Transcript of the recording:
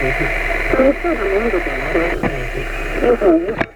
楽しそうなもんだと思います。